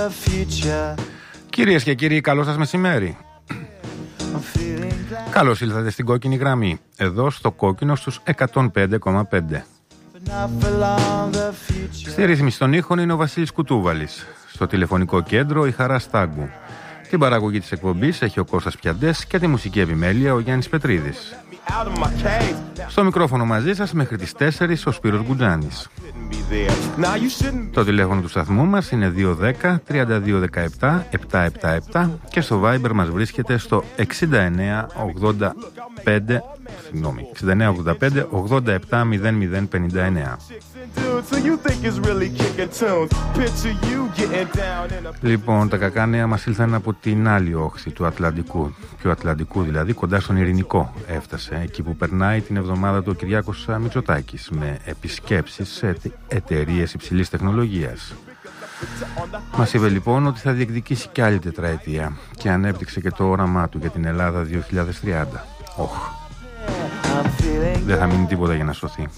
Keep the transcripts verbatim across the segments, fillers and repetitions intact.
Κυρίες και κύριοι, καλό σας μεσημέρι. Καλώς ήλθατε στην κόκκινη γραμμή, εδώ στο κόκκινο στους εκατόν πέντε κόμμα πέντε. Στη ρύθμιση των ήχων είναι ο Βασίλης Κουτούβαλης. Στο τηλεφωνικό κέντρο η Χαρά Στάγκου. Την παραγωγή της εκπομπής έχει ο Κώστας Πιαντές και τη μουσική επιμέλεια ο Γιάννης Πετρίδης. Στο μικρόφωνο μαζί σας μέχρι τις τέσσερις ο Σπύρος Γκουτζάνης. Το τηλέφωνο του σταθμού μας είναι δύο ένα μηδέν τρία δύο ένα επτά επτά επτά επτά και στο Viber μας βρίσκεται στο εξήντα εννέα ογδόντα πέντε συγγνώμη, εξήντα εννέα ογδόντα πέντε ογδόντα επτά μηδέν μηδέν πενήντα εννέα. Λοιπόν, τα κακά νέα μας ήλθαν από την άλλη όχθη του Ατλαντικού, πιο Ατλαντικού δηλαδή, κοντά στον Ειρηνικό έφτασε, εκεί που περνάει την εβδομάδα του ο Κυριάκος Μητσοτάκης, με επισκέψεις σε εταιρείες υψηλής τεχνολογίας. Μας είπε λοιπόν ότι θα διεκδικήσει κι άλλη τετραετία και ανέπτυξε και το όραμά του για την Ελλάδα δύο χιλιάδες τριάντα. Οχ, δεν θα μείνει τίποτα για να σωθεί.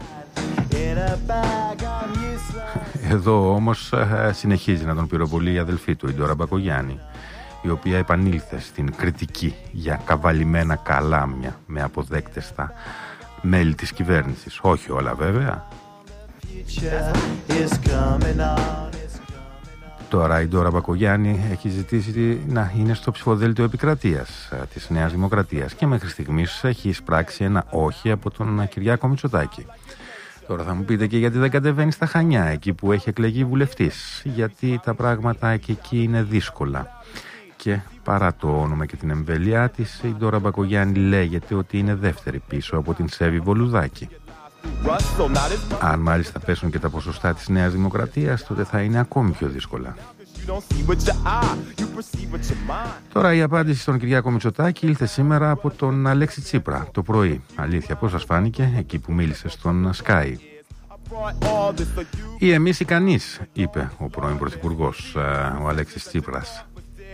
Εδώ όμως συνεχίζει να τον πυροβολεί η αδελφή του, η Ντόρα Μπακογιάννη, η οποία επανήλθε στην κριτική για καβαλημένα καλάμια με αποδέκτες στα μέλη της κυβέρνησης. Όχι όλα βέβαια. Τώρα η Ντόρα Μπακογιάννη έχει ζητήσει να είναι στο ψηφοδέλτιο επικρατείας της Νέας Δημοκρατίας και μέχρι στιγμής έχει εισπράξει ένα όχι από τον Κυριάκο Μητσοτάκη. Τώρα θα μου πείτε και γιατί δεν κατεβαίνει στα Χανιά, εκεί που έχει εκλεγεί βουλευτής, γιατί τα πράγματα και εκεί είναι δύσκολα. Και παρά το όνομα και την εμβέλειά της, η Ντόρα Μπακογιάννη λέγεται ότι είναι δεύτερη πίσω από την Σέβη Βολουδάκη. Αν μάλιστα πέσουν και τα ποσοστά της Νέας Δημοκρατίας, τότε θα είναι ακόμη πιο δύσκολα. Τώρα η απάντηση στον Κυριάκο Μητσοτάκη ήλθε σήμερα από τον Αλέξη Τσίπρα το πρωί. Αλήθεια, πώς σας φάνηκε εκεί που μίλησε στον Sky? Ή εμείς ή κανείς, είπε ο πρώην πρωθυπουργός, ο Αλέξης Τσίπρας.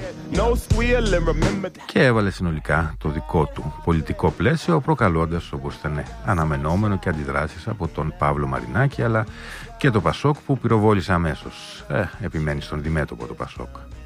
Και έβαλε συνολικά το δικό του πολιτικό πλαίσιο, προκαλώντας, όπως ήταν αναμενόμενο, και αντιδράσεις από τον Παύλο Μαρινάκη, αλλά και το Πασόκ που πυροβόλησε αμέσως. Ε, επιμένει στον διμέτωπο το Πασόκ.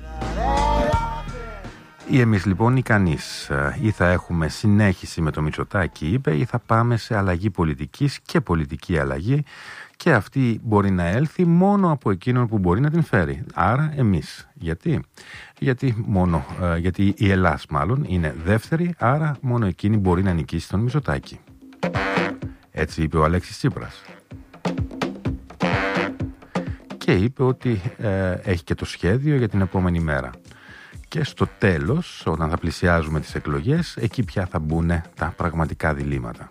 Ή εμείς λοιπόν ή κανείς, ή θα έχουμε συνέχιση με το Μητσοτάκη, είπε, ή θα πάμε σε αλλαγή πολιτικής και πολιτική αλλαγή, και αυτή μπορεί να έλθει μόνο από εκείνον που μπορεί να την φέρει. Άρα εμείς. Γιατί? Γιατί, μόνο, ε, γιατί η Ελλάς μάλλον είναι δεύτερη, άρα μόνο εκείνη μπορεί να νικήσει τον Μητσοτάκη. Έτσι είπε ο Αλέξης Τσίπρας. Και είπε ότι ε, έχει και το σχέδιο για την επόμενη μέρα. Και στο τέλος, όταν θα πλησιάζουμε τις εκλογές, εκεί πια θα μπουν τα πραγματικά διλήμματα.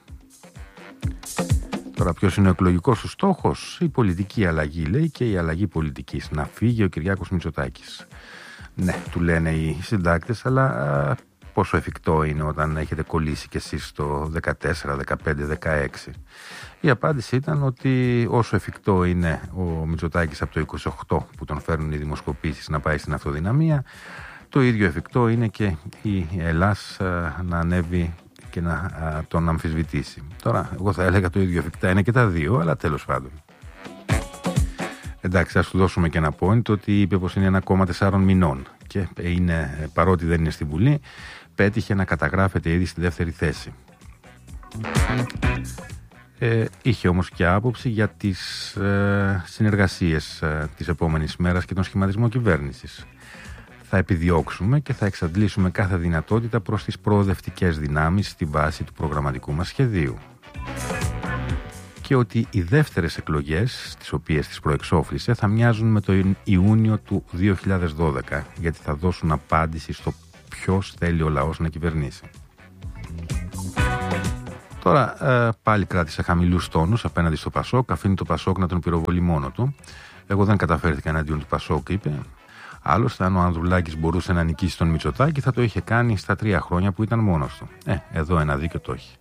Τώρα ποιος είναι ο εκλογικός σου στόχος? Η πολιτική αλλαγή, λέει, και η αλλαγή πολιτικής. Να φύγει ο Κυριάκος Μητσοτάκης. Ναι, του λένε οι συντάκτες, αλλά α, πόσο εφικτό είναι όταν έχετε κολλήσει κι εσείς το δεκατέσσερα, δεκαπέντε, δεκαέξι? Η απάντηση ήταν ότι όσο εφικτό είναι ο Μητσοτάκης από το είκοσι οκτώ που τον φέρνουν οι δημοσκοπήσεις να πάει στην αυτοδυναμία, το ίδιο εφικτό είναι και η Ελλάς α, να ανέβει και να α, τον αμφισβητήσει. Τώρα, εγώ θα έλεγα το ίδιο εφικτά είναι και τα δύο, αλλά τέλος πάντων. Εντάξει, ας του δώσουμε και ένα point, ότι είπε πως είναι ένα κόμμα τεσσάρων μηνών και είναι, παρότι δεν είναι στη Βουλή, πέτυχε να καταγράφεται ήδη στη δεύτερη θέση. Ε, είχε όμως και άποψη για τις ε, συνεργασίες ε, της επόμενης μέρας και τον σχηματισμό κυβέρνησης. Θα επιδιώξουμε και θα εξαντλήσουμε κάθε δυνατότητα προς τις προοδευτικές δυνάμεις στη βάση του προγραμματικού μας σχεδίου. Και ότι οι δεύτερες εκλογές, τις οποίες τις προεξόφλησε, θα μοιάζουν με το Ιούνιο του δύο χιλιάδες δώδεκα, γιατί θα δώσουν απάντηση στο ποιος θέλει ο λαός να κυβερνήσει. Τώρα ε, πάλι κράτησε χαμηλούς τόνους απέναντι στο Πασόκ, αφήνει το Πασόκ να τον πυροβολεί μόνο του. Εγώ δεν καταφέρθηκα εναντίον του Πασόκ, είπε. Άλλωστε, αν ο Ανδρουλάκης μπορούσε να νικήσει τον Μητσοτάκη, θα το είχε κάνει στα τρία χρόνια που ήταν μόνος του. Ε, εδώ ένα δίκιο το έχει.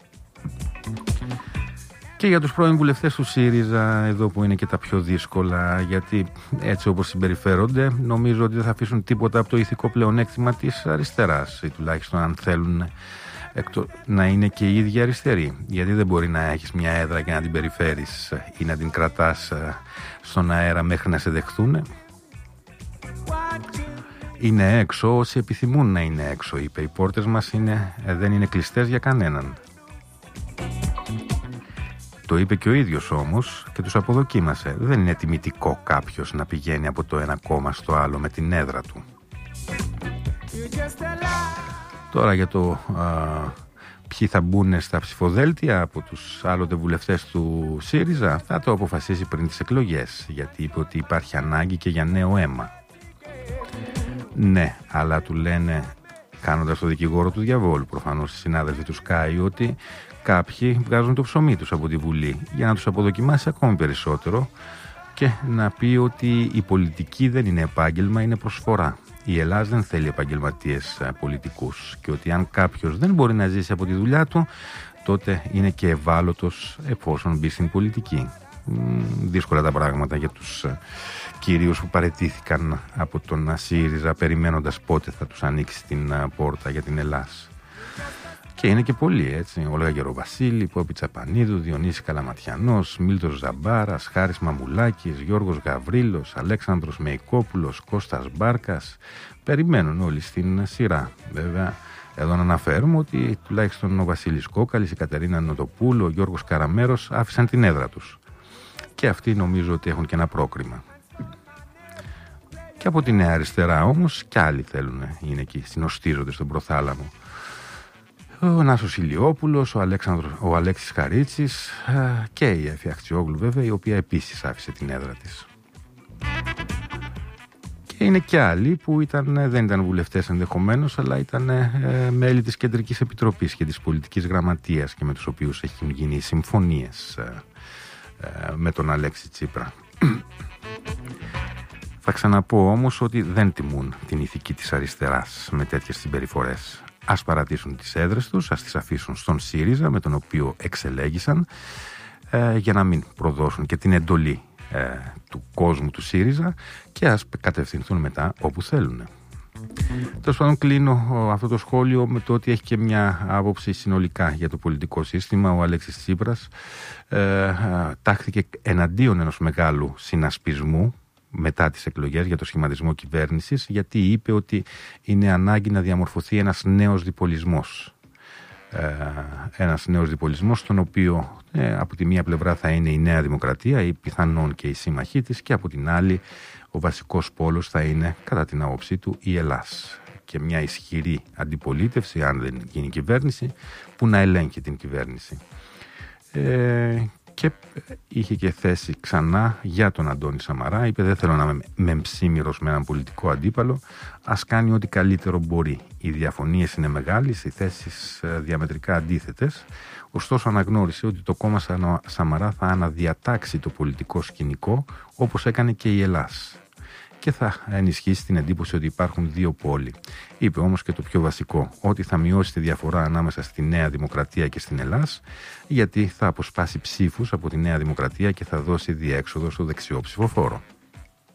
Και για τους πρώην βουλευτές του ΣΥΡΙΖΑ, εδώ που είναι και τα πιο δύσκολα, γιατί έτσι όπως συμπεριφέρονται, νομίζω ότι δεν θα αφήσουν τίποτα από το ηθικό πλεονέκτημα της αριστεράς, ή τουλάχιστον αν θέλουν να είναι και οι ίδιοι αριστεροί. Γιατί δεν μπορεί να έχεις μια έδρα και να την περιφέρεις ή να την κρατάς στον αέρα μέχρι να σε δεχθούν. Είναι έξω όσοι επιθυμούν να είναι έξω, είπε. Οι πόρτες μας είναι, δεν είναι κλειστές για κανέναν. Το είπε και ο ίδιος όμως και τους αποδοκίμασε. Δεν είναι τιμητικό κάποιος να πηγαίνει από το ένα κόμμα στο άλλο με την έδρα του. Τώρα για το α, ποιοι θα μπουν στα ψηφοδέλτια από τους άλλοτε βουλευτές του ΣΥΡΙΖΑ θα το αποφασίσει πριν τις εκλογές, γιατί είπε ότι υπάρχει ανάγκη και για νέο αίμα. Ναι, αλλά του λένε, κάνοντας το δικηγόρο του διαβόλου προφανώς οι συνάδελφοι του Sky, ότι κάποιοι βγάζουν το ψωμί τους από τη Βουλή για να τους αποδοκιμάσει ακόμη περισσότερο και να πει ότι η πολιτική δεν είναι επάγγελμα, είναι προσφορά. Η Ελλάδα δεν θέλει επαγγελματίες πολιτικούς και ότι αν κάποιος δεν μπορεί να ζήσει από τη δουλειά του, τότε είναι και ευάλωτος εφόσον μπει στην πολιτική. Δύσκολα τα πράγματα για τους κυρίους που παραιτήθηκαν από τον ΣΥΡΙΖΑ περιμένοντας πότε θα τους ανοίξει την πόρτα για την Ελλάδα. Και είναι και πολλοί, έτσι. Όλγα Γεροβασίλη, Πόπη Τσαπανίδου, Διονύση Καλαματιανός, Μίλτος Ζαμπάρας, Χάρης Μαμουλάκης, Γιώργος Γαβρίλος, Αλέξανδρος Μεϊκόπουλος, Κώστας Μπάρκας. Περιμένουν όλοι στην σειρά. Βέβαια, εδώ να αναφέρουμε ότι τουλάχιστον ο Βασίλης Κόκαλης, η Κατερίνα Νοτοπούλου, ο Γιώργος Καραμέρος άφησαν την έδρα τους. Και αυτοί νομίζω ότι έχουν και ένα πρόκριμα. Και από τη Νέα Αριστερά όμως κι άλλοι θέλουν, είναι εκεί, συνοστίζονται στον προθάλαμο. Ο Νάσος Ηλιόπουλος, ο, Αλέξανδρος, ο Αλέξης Χαρίτσης και η Εφη Αχτσιόγλου βέβαια, η οποία επίσης άφησε την έδρα της. Και είναι και άλλοι που ήταν, δεν ήταν βουλευτές ενδεχομένως, αλλά ήταν ε, μέλη της Κεντρικής Επιτροπής και της Πολιτικής Γραμματείας και με τους οποίους έχουν γίνει συμφωνίες ε, ε, με τον Αλέξη Τσίπρα. Θα ξαναπώ όμως ότι δεν τιμούν την ηθική της αριστεράς με τέτοιες συμπεριφορές. Ας παρατήσουν τις έδρες τους, ας τις αφήσουν στον ΣΥΡΙΖΑ με τον οποίο εξελέγησαν ε, για να μην προδώσουν και την εντολή ε, του κόσμου του ΣΥΡΙΖΑ και ας κατευθυνθούν μετά όπου θέλουν. Τέλος πάντων, κλείνω αυτό το σχόλιο με το ότι έχει και μια άποψη συνολικά για το πολιτικό σύστημα. Ο Αλέξης Τσίπρας ε, τάχθηκε εναντίον ενός μεγάλου συνασπισμού μετά τις εκλογές για το σχηματισμό κυβέρνησης, γιατί είπε ότι είναι ανάγκη να διαμορφωθεί ένας νέος διπολισμός. Ε, ένας νέος διπολισμός στον οποίο ε, από τη μία πλευρά θα είναι η Νέα Δημοκρατία ή πιθανόν και η σύμμαχή της και από την άλλη ο βασικός πόλος θα είναι κατά την άποψή του η Ελλάς και μια ισχυρή αντιπολίτευση, αν δεν γίνει κυβέρνηση, που να ελέγχει την κυβέρνηση. Ε, και είχε και θέση ξανά για τον Αντώνη Σαμαρά. Είπε δεν θέλω να είμαι μεμψίμυρος με έναν πολιτικό αντίπαλο, ας κάνει ό,τι καλύτερο μπορεί. Οι διαφωνίες είναι μεγάλες, οι θέσεις διαμετρικά αντίθετες, ωστόσο αναγνώρισε ότι το κόμμα Σαμαρά θα αναδιατάξει το πολιτικό σκηνικό όπως έκανε και η Ελλάς και θα ενισχύσει την εντύπωση ότι υπάρχουν δύο πόλοι. Είπε όμως και το πιο βασικό, ότι θα μειώσει τη διαφορά ανάμεσα στη Νέα Δημοκρατία και στην Ελλάς, γιατί θα αποσπάσει ψήφους από τη Νέα Δημοκρατία και θα δώσει διέξοδο στο δεξιό ψηφοφόρο.